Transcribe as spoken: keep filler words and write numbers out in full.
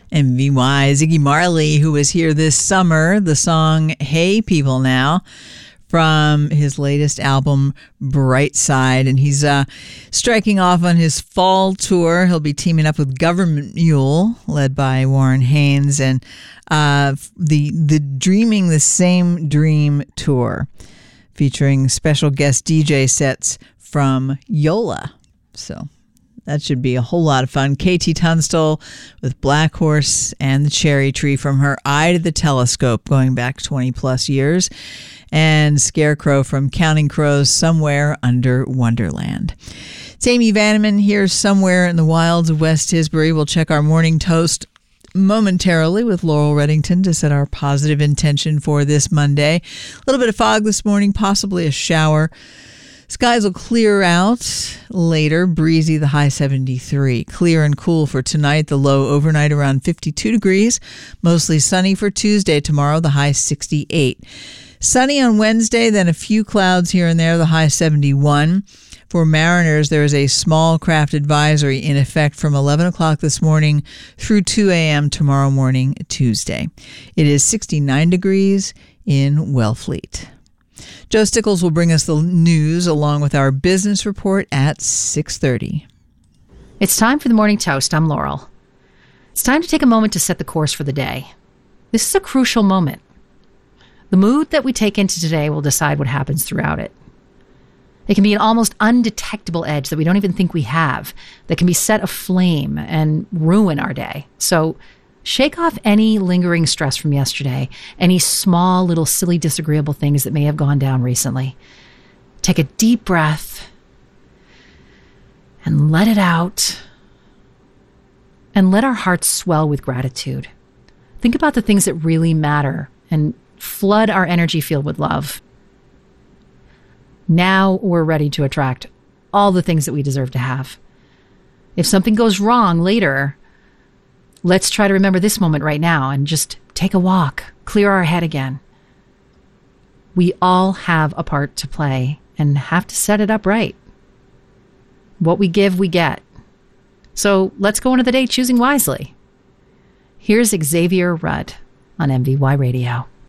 M V Y, Ziggy Marley, who was here this summer, the song Hey People Now, from his latest album, Bright Side. And he's uh, striking off on his fall tour. He'll be teaming up with Government Mule, led by Warren Haynes, and uh, the, the Dreaming the Same Dream tour, featuring special guest D J sets from Yola. So that should be a whole lot of fun. K T Tunstall with Black Horse and the Cherry Tree from her Eye to the Telescope, going back twenty plus years. And Scarecrow from Counting Crows, Somewhere Under Wonderland. It's Amy Vanneman here somewhere in the wilds of West Tisbury. We'll check our morning toast momentarily with Laurel Reddington to set our positive intention for this Monday. A little bit of fog this morning, possibly a shower. Skies will clear out later. Breezy, the high seventy-three. Clear and cool for tonight. The low overnight around fifty-two degrees. Mostly sunny for Tuesday. Tomorrow, the high sixty-eight. Sunny on Wednesday, then a few clouds here and there. The high seventy-one. For mariners, there is a small craft advisory in effect from eleven o'clock this morning through two a.m. tomorrow morning, Tuesday. It is sixty-nine degrees in Wellfleet. Joe Stickles will bring us the news along with our business report at six thirty. It's time for the Morning Toast. I'm Laurel. It's time to take a moment to set the course for the day. This is a crucial moment. The mood that we take into today will decide what happens throughout it. It can be an almost undetectable edge that we don't even think we have, that can be set aflame and ruin our day. So shake off any lingering stress from yesterday, any small little silly disagreeable things that may have gone down recently. Take a deep breath and let it out. And let our hearts swell with gratitude. Think about the things that really matter and flood our energy field with love. Now we're ready to attract all the things that we deserve to have. If something goes wrong later, let's try to remember this moment right now and just take a walk, clear our head again. We all have a part to play and have to set it up right. What we give, we get. So let's go into the day choosing wisely. Here's Xavier Rudd on M V Y Radio.